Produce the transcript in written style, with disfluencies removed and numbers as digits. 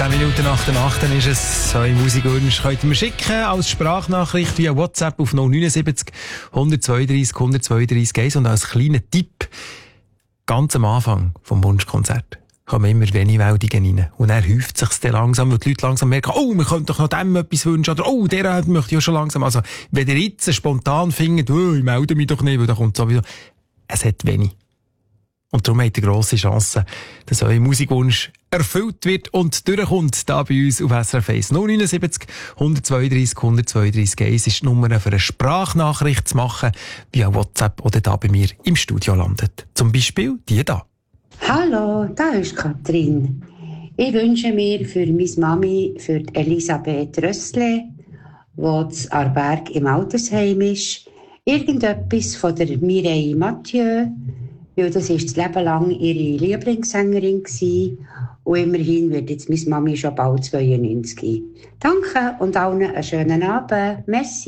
10 Minuten nach der 8 ist es. So im Musikwunsch könnt ihr mir schicken als Sprachnachricht via WhatsApp auf 079 132 132 1. Und als kleiner Tipp, ganz am Anfang vom Wunschkonzert kommen immer wenig Meldungen rein. Und dann häuft sich dann langsam, weil die Leute langsam merken, oh, wir könnten doch noch dem etwas wünschen, oder oh, der möchte ich ja schon langsam. Also, wenn ihr jetzt spontan findet, oh, ich melde mich doch nicht, weil da kommt sowieso, es hat wenig. Und darum habt ihr grosse Chance, dass euer Musikwunsch erfüllt wird und durchkommt, da bei uns auf SRF 1. 079 132 132 1 ist die Nummer für eine Sprachnachricht zu machen, via WhatsApp oder da bei mir im Studio landet. Zum Beispiel die da. Hallo, da ist Katrin. Ich wünsche mir für meine Mami, für Elisabeth Rössle, die zu Aarberg im Altersheim ist, irgendetwas von der Mireille Mathieu, weil das ist das Leben lang ihre Lieblingssängerin gewesen. Und immerhin wird jetzt meine Mami schon bald 92. Danke und allen einen schönen Abend. Merci.